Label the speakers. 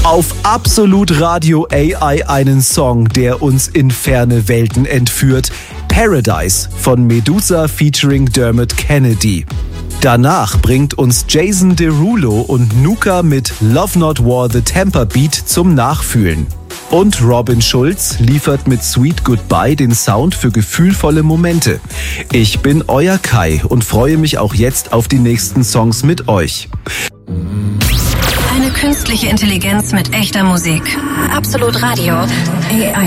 Speaker 1: Auf Absolut Radio AI einen Song, der uns in ferne Welten entführt. Paradise von Medusa featuring Dermot Kennedy. Danach bringt uns Jason Derulo und Nuka mit Love Not War the Temper Beat zum Nachfühlen. Und Robin Schulz liefert mit Sweet Goodbye den Sound für gefühlvolle Momente. Ich bin euer Kai und freue mich auch jetzt auf die nächsten Songs mit euch.
Speaker 2: Eine künstliche Intelligenz mit echter Musik. Absolut Radio AI.